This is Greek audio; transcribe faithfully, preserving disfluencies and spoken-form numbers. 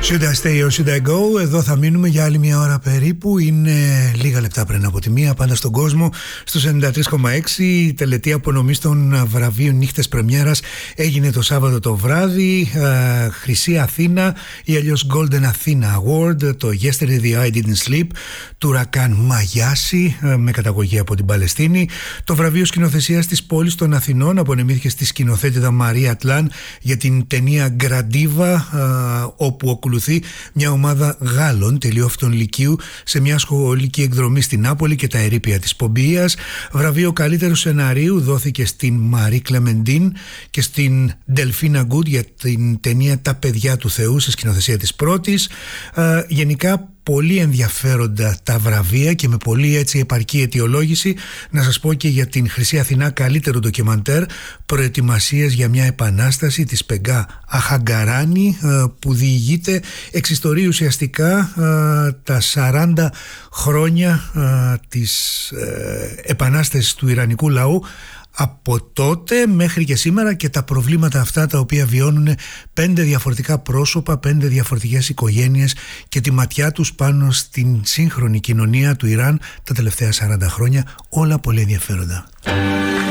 Should I stay or should I go? Εδώ θα μείνουμε για άλλη μια ώρα περίπου. Είναι λίγα λεπτά πριν από τη μία. Πάντα στον κόσμο, στους ενενήντα τρία κόμμα έξι. Η τελετή απονομής των βραβείων Νύχτες Πρεμιέρας έγινε το Σάββατο το βράδυ. ε, Χρυσή Αθήνα ή αλλιώς Golden Athena Award, το Yesterday the I Didn't Sleep του Ρακάν Μαγιάση, ε, με καταγωγή από την Παλαιστίνη. Το βραβείο σκηνοθεσίας της πόλης των Αθηνών απονεμήθηκε στη σκηνοθέτηδα Μαρία Τλάν για την ταινία Γκραντίβα, ε, όπου ακολουθεί μια ομάδα Γάλλων τελειόφυτων λυκείου σε μια σχολική εκδρομή στην Νάπολη και τα ερείπια της Πομπίας. Βραβείο καλύτερου σεναρίου δόθηκε στην Μαρί Κλεμεντίν και στην Ντελφίνα Γκούτ για την ταινία Τα παιδιά του Θεού, σε σκηνοθεσία της πρώτης. Ε, γενικά πολύ ενδιαφέροντα τα βραβεία και με πολύ έτσι επαρκή αιτιολόγηση. Να σας πω και για την Χρυσή Αθηνά καλύτερο ντοκιμαντέρ, προετοιμασίες για μια επανάσταση της Πεγκά Αχαγκαράνη, που διηγείται, εξιστορεί ουσιαστικά τα σαράντα χρόνια της επανάστασης του Ιρανικού λαού από τότε μέχρι και σήμερα και τα προβλήματα αυτά τα οποία βιώνουν πέντε διαφορετικά πρόσωπα, πέντε διαφορετικές οικογένειες και τη ματιά τους πάνω στην σύγχρονη κοινωνία του Ιράν τα τελευταία σαράντα χρόνια. Όλα πολύ ενδιαφέροντα.